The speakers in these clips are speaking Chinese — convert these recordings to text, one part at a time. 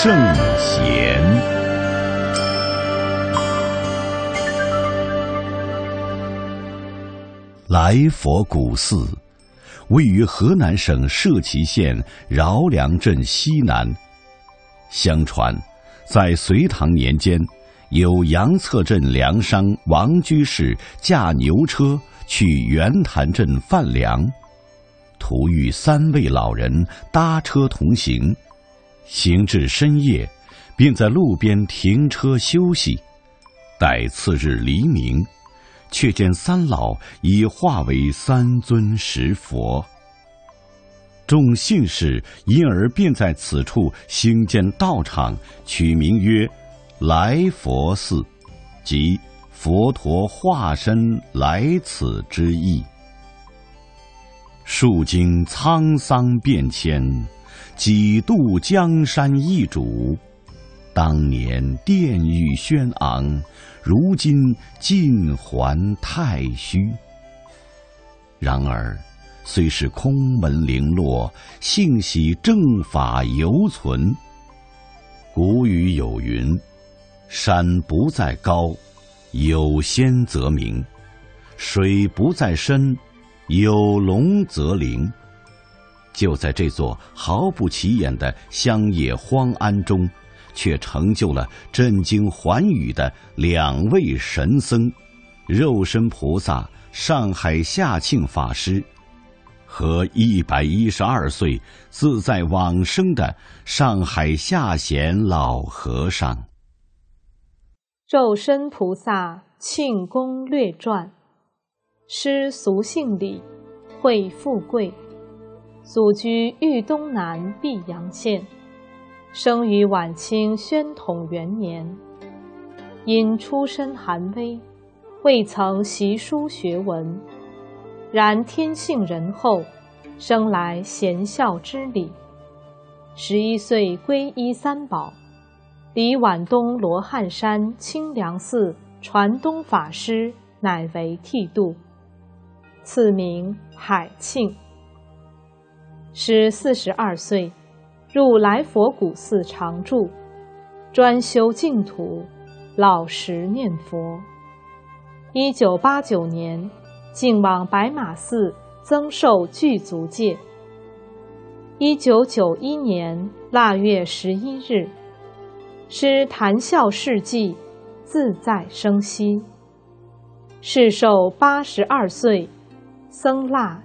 圣贤。来佛古寺位于河南省社旗县饶梁镇西南。相传，在隋唐年间，有杨策镇粮商王居士驾牛车去袁潭镇贩粮，途遇3位老人搭车同行，行至深夜，便在路边停车休息。待次日黎明，却见3老已化为3尊石佛。众信士因而便在此处兴建道场，取名曰来佛寺，即佛陀化身来此之意。数经沧桑变迁，几度江山易主。当年殿宇轩昂，如今尽还太虚。然而虽是空门零落，幸喜正法犹存。古语有云：山不在高，有仙则名；水不在深，有龙则灵。就在这座毫不起眼的乡野荒庵中，却成就了震惊寰宇的2位神僧：肉身菩萨上海下庆法师和112岁自在往生的上海下贤老和尚。 肉身菩萨庆功略传。师俗姓李，讳富贵，祖居豫东南泌阳县，生于晚清宣统元年。因出身寒微，未曾习书学文，然天性仁厚，生来贤孝之礼。11岁皈依3宝，离皖东罗汉山清凉寺传东法师乃为剃度，赐名海庆。师42岁，入来佛古寺常住，专修净土，老实念佛。1989年，竟往白马寺增寿具足戒。1991年腊月11日，师谈笑事迹，自在生息。世寿82岁，僧腊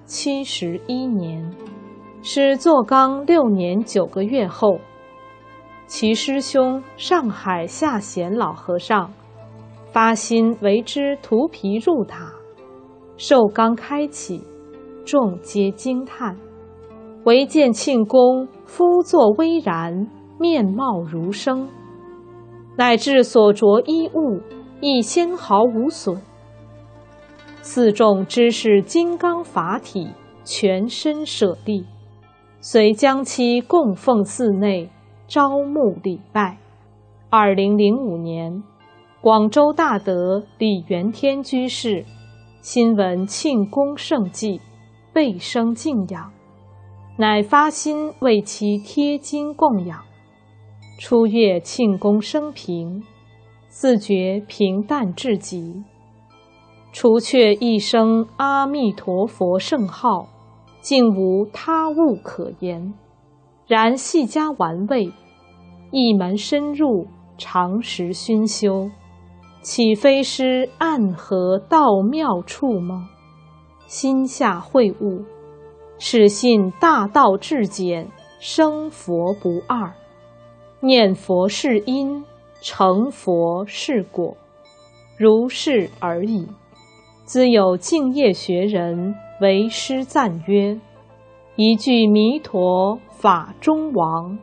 71年。师坐缸6年9个月后，其师兄上海下贤老和尚发心为之涂皮入塔，寿缸开启，众皆惊叹。唯见庆公肤作微然，面貌如生，乃至所着衣物亦纤毫无损。寺众知是金刚法体，全身舍利，遂将其供奉寺内，招募礼拜。2005年，广州大德李元天居士新闻庆功盛迹，倍生敬仰，乃发心为其贴经供养。初阅庆功生平，自觉平淡至极，除却一声阿弥陀佛圣号，竟无他物可言。然细加玩味，一门深入，常时熏修，岂非师暗合道妙处吗？心下会悟，始信大道至简，生佛不二。念佛是因，成佛是果，如是而已。兹有净业学人为师赞曰：一句弥陀法中王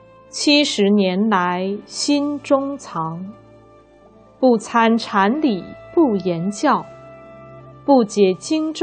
，70年来心中藏。不参禅理不言教，不解经中